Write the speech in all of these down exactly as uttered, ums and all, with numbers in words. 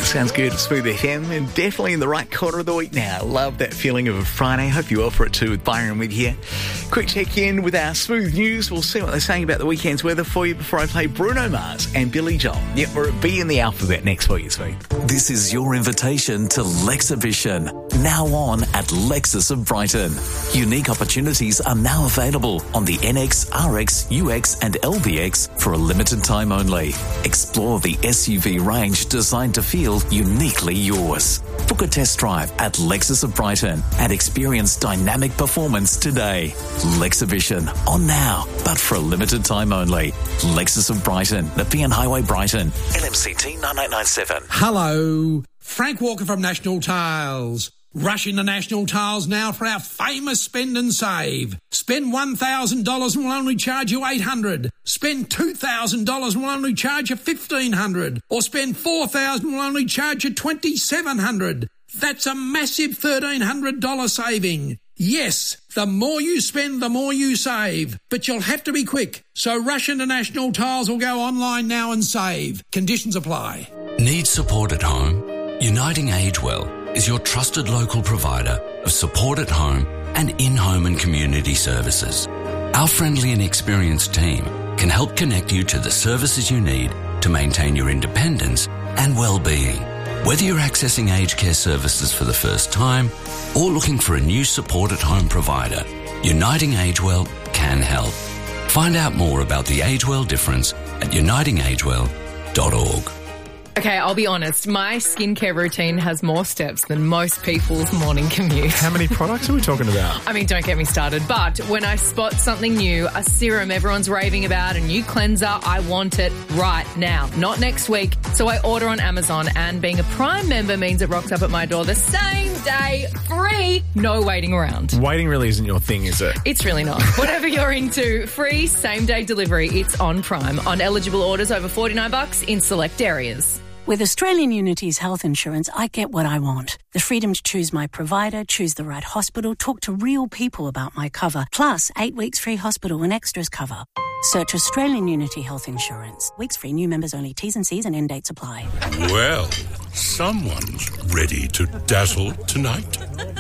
sounds good. Smooth F M, and definitely in the right quarter of the week now. Love that feeling of a Friday. Hope you're well for it too, with Byron with you. Quick check in with our Smooth News. We'll see what they're saying about the weekend's weather for you before I play Bruno Mars and Billy Joel. Yep, we're at B in the alphabet next for you, Smooth. This is your invitation to Lexhibition, now on at Lexus of Brighton. Unique opportunities are now available on the N X, R X, U X and L B X for a limited time only. Explore the S U V range designed to feel uniquely yours. Book a test drive at Lexus of Brighton and experience dynamic performance today. Lexhibition, on now, but for a limited time only. Lexus of Brighton, Nepean Highway, Brighton. L M C T nine eight nine seven. Hello, Frank Walker from National Tiles. Rush into National Tiles now for our famous spend and save. Spend one thousand dollars and we'll only charge you eight hundred dollars. Spend two thousand dollars and we'll only charge you fifteen hundred dollars. Or spend four thousand dollars and we'll only charge you twenty-seven hundred dollars. That's a massive thirteen hundred dollars saving. Yes, the more you spend, the more you save. But you'll have to be quick. So rush into National Tiles or go online now and save. Conditions apply. Need support at home? Uniting AgeWell is your trusted local provider of support at home and in-home and community services. Our friendly and experienced team can help connect you to the services you need to maintain your independence and well-being. Whether you're accessing aged care services for the first time or looking for a new support at home provider, Uniting AgeWell can help. Find out more about the AgeWell difference at uniting agewell dot org. Okay, I'll be honest. My skincare routine has more steps than most people's morning commute. How many products are we talking about? I mean, don't get me started. But when I spot something new, a serum everyone's raving about, a new cleanser, I want it right now, not next week. So I order on Amazon, and being a Prime member means it rocks up at my door the same day, free, no waiting around. Waiting really isn't your thing, is it? It's really not. Whatever you're into, free same-day delivery. It's on Prime. On eligible orders over forty-nine bucks in select areas. With Australian Unity's health insurance, I get what I want. The freedom to choose my provider, choose the right hospital, talk to real people about my cover, plus eight weeks free hospital and extras cover. Search Australian Unity Health Insurance. Weeks free, new members only. T's and C's and end dates apply. Well, someone's ready to dazzle tonight.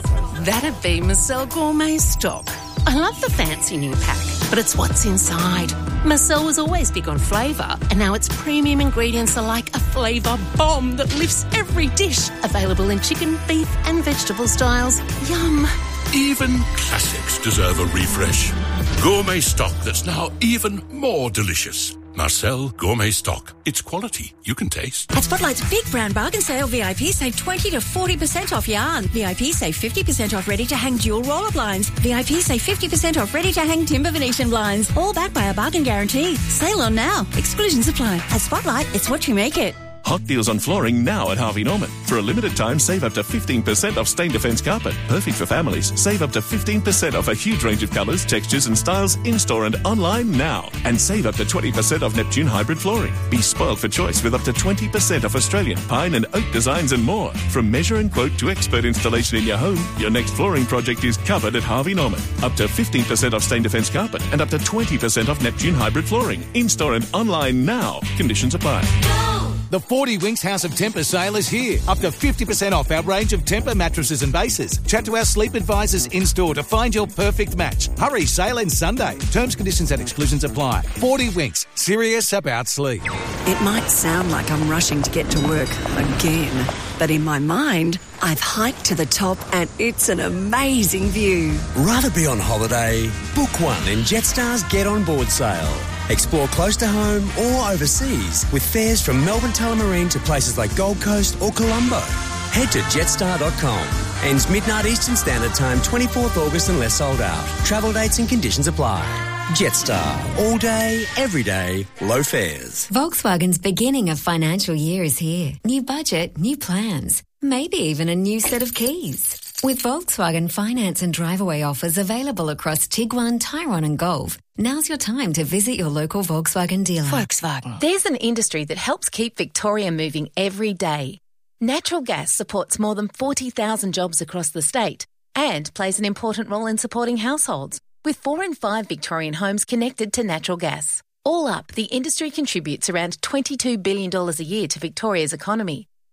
That'd be Marcel Gourmet Stock. I love the fancy new pack, but it's what's inside. Marcel was always big on flavour, and now its premium ingredients are like a flavour bomb that lifts every dish. Available in chicken, beef and vegetable styles. Yum. Even classics deserve a refresh. Gourmet stock that's now even more delicious. Marcel Gourmet Stock. It's quality you can taste. At Spotlight's Big Brand Bargain Sale, V I P save twenty to forty percent off yarn. V I P save fifty percent off ready-to-hang dual roller blinds. V I P save fifty percent off ready-to-hang timber Venetian blinds. All backed by a bargain guarantee. Sale on now. Exclusions apply. At Spotlight, it's what you make it. Hot deals on flooring now at Harvey Norman. For a limited time, save up to fifteen percent off Stain Defence carpet. Perfect for families. Save up to fifteen percent off a huge range of colours, textures and styles in-store and online now. And save up to twenty percent off Neptune hybrid flooring. Be spoiled for choice with up to twenty percent off Australian, pine and oak designs and more. From measure and quote to expert installation in your home, your next flooring project is covered at Harvey Norman. Up to fifteen percent off Stain Defence carpet and up to twenty percent off Neptune hybrid flooring. In-store and online now. Conditions apply. The forty Winks House of Tempur sale is here. Up to fifty percent off our range of Tempur mattresses and bases. Chat to our sleep advisors in-store to find your perfect match. Hurry, sale ends Sunday. Terms, conditions and exclusions apply. forty Winks, serious about sleep. It might sound like I'm rushing to get to work again, but in my mind, I've hiked to the top and it's an amazing view. Rather be on holiday? Book one in Jetstar's Get On Board sale. Explore close to home or overseas with fares from Melbourne Tullamarine to places like Gold Coast or Colombo. Head to jetstar dot com. Ends midnight Eastern Standard Time, twenty-fourth August unless sold out. Travel dates and conditions apply. Jetstar. All day, every day, low fares. Volkswagen's beginning of financial year is here. New budget, new plans. Maybe even a new set of keys. With Volkswagen finance and drive-away offers available across Tiguan, Tyrone and Golf, now's your time to visit your local Volkswagen dealer. Volkswagen. There's an industry that helps keep Victoria moving every day. Natural gas supports more than forty thousand jobs across the state and plays an important role in supporting households, with four in five Victorian homes connected to natural gas. All up, the industry contributes around twenty-two billion dollars a year to Victoria's economy.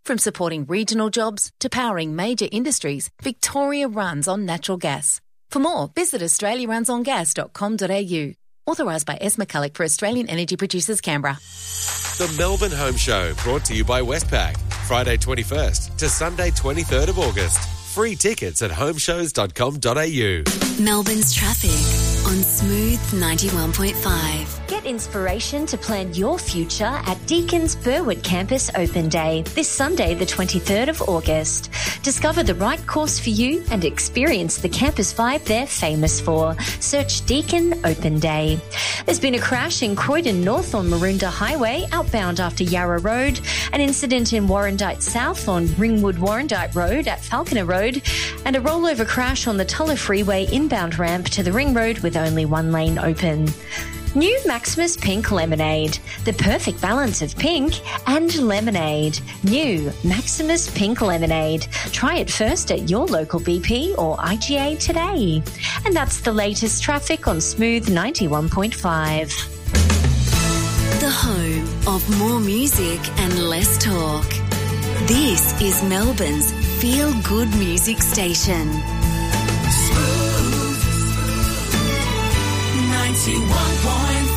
From supporting regional jobs to powering major industries, Victoria runs on natural gas. For more, visit australia runs on gas dot com dot a u. Authorised by S. McCulloch for Australian Energy Producers, Canberra. The Melbourne Home Show, brought to you by Westpac. Friday twenty-first to Sunday twenty-third of August. Free tickets at home shows dot com dot a u. Melbourne's traffic on Smooth ninety-one point five. Get inspiration to plan your future at Deacon's Burwood Campus Open Day this Sunday, the twenty-third of August. Discover the right course for you and experience the campus vibe they're famous for. Search Deacon Open Day. There's been a crash in Croydon North on Maroondah Highway, outbound after Yarra Road, an incident in Warrandyte South on Ringwood Warrandyte Road at Falconer Road, and a rollover crash on the Tulla Freeway inbound ramp to the Ring Road with only one lane open. New Maximus Pink Lemonade. The perfect balance of pink and lemonade. New Maximus Pink Lemonade. Try it first at your local B P or I G A today. And that's the latest traffic on Smooth ninety-one point five. The home of more music and less talk. This is Melbourne's feel-good music station. Smooth ninety-one point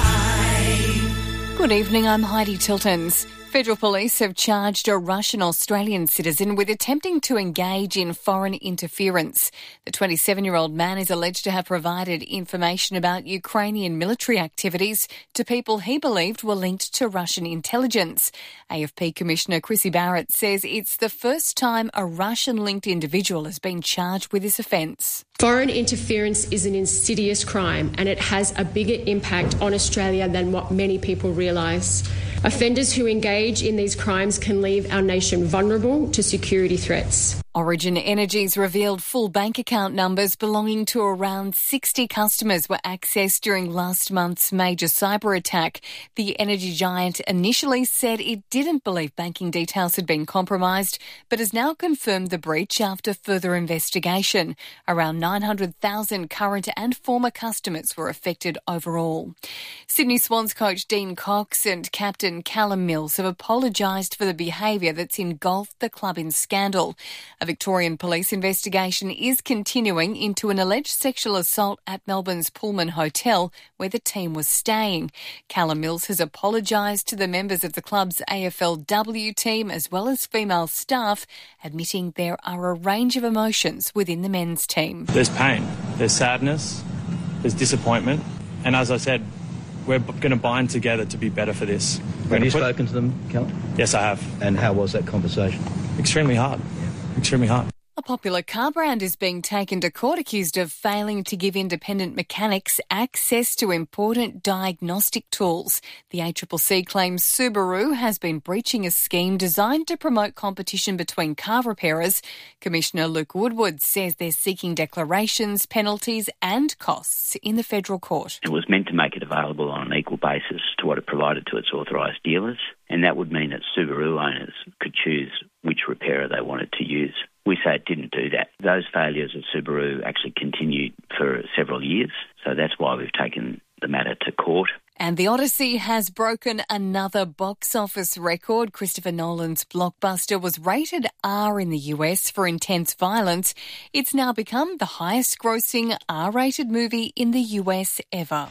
five. Good evening, I'm Heidi Tiltons. Federal police have charged a Russian-Australian citizen with attempting to engage in foreign interference. The twenty-seven-year-old man is alleged to have provided information about Ukrainian military activities to people he believed were linked to Russian intelligence. A F P Commissioner Chrissy Barrett says it's the first time a Russian-linked individual has been charged with this offence. Foreign interference is an insidious crime and it has a bigger impact on Australia than what many people realise. Offenders who engage in these crimes can leave our nation vulnerable to security threats. Origin Energy's revealed full bank account numbers belonging to around sixty customers were accessed during last month's major cyber attack. The energy giant initially said it didn't believe banking details had been compromised, but has now confirmed the breach after further investigation. Around nine hundred thousand current and former customers were affected overall. Sydney Swans coach Dean Cox and captain Callum Mills have apologised for the behaviour that's engulfed the club in scandal. A Victorian police investigation is continuing into an alleged sexual assault at Melbourne's Pullman Hotel where the team was staying. Callum Mills has apologised to the members of the club's A F L W team as well as female staff, admitting there are a range of emotions within the men's team. There's pain, there's sadness, there's disappointment, and as I said, we're going to bind together to be better for this. Have you put... spoken to them, Callum? Yes, I have. And how was that conversation? Extremely hard. Extremely hard. A popular car brand is being taken to court accused of failing to give independent mechanics access to important diagnostic tools. The A C C C claims Subaru has been breaching a scheme designed to promote competition between car repairers. Commissioner Luke Woodward says they're seeking declarations, penalties and costs in the federal court. It was meant to make it available on an equal basis to what it provided to its authorised dealers, and that would mean that Subaru owners could choose which repairer they wanted to use. We say it didn't do that. Those failures of Subaru actually continued for several years, so that's why we've taken the matter to court. And The Odyssey has broken another box office record. Christopher Nolan's blockbuster was rated R in the U S for intense violence. It's now become the highest-grossing R-rated movie in the U S ever.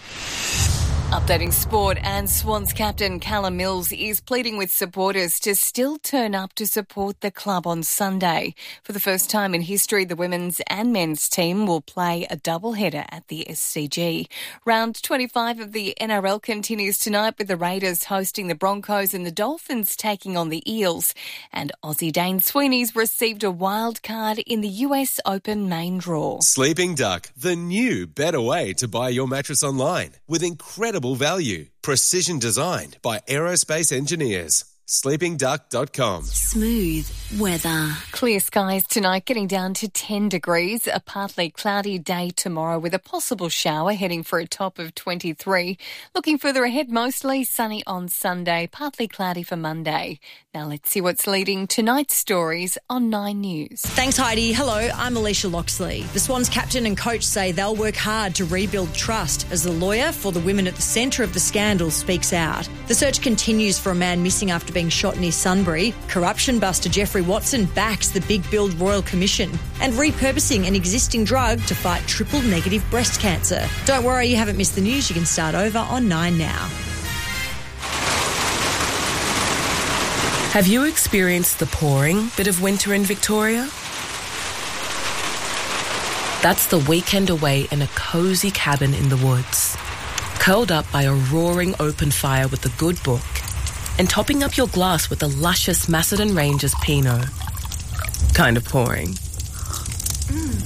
Updating sport, and Swans captain Callum Mills is pleading with supporters to still turn up to support the club on Sunday. For the first time in history, the women's and men's team will play a doubleheader at the S C G. Round twenty-five of the N R L continues tonight with the Raiders hosting the Broncos and the Dolphins taking on the Eels. And Aussie Dane Sweeney's received a wild card in the U S Open main draw. Sleeping Duck, the new, better way to buy your mattress online with incredible value. Precision designed by aerospace engineers. sleeping duck dot com. Smooth weather. Clear skies tonight, getting down to ten degrees. A partly cloudy day tomorrow with a possible shower, heading for a top of twenty-three. Looking further ahead, mostly sunny on Sunday, partly cloudy for Monday. Now let's see what's leading tonight's stories on Nine News. Thanks, Heidi. Hello, I'm Alicia Loxley. The Swans captain and coach say they'll work hard to rebuild trust as the lawyer for the women at the centre of the scandal speaks out. The search continues for a man missing after being shot near Sunbury. Corruption buster Jeffrey Watson backs the Big Build Royal Commission. And repurposing an existing drug to fight triple-negative breast cancer. Don't worry, you haven't missed the news. You can start over on Nine now. Have you experienced the pouring bit of winter in Victoria? That's the weekend away in a cosy cabin in the woods, curled up by a roaring open fire with a good book, and topping up your glass with a luscious Macedon Rangers Pinot. Kind of pouring. Mm.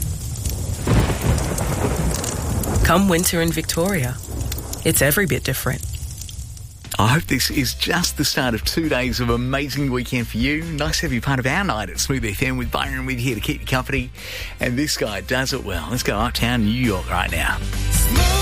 Come winter in Victoria. It's every bit different. I hope this is just the start of two days of amazing weekend for you. Nice to have you part of our night at Smooth F M with Byron with here to keep you company. And this guy does it well. Let's go uptown New York right now.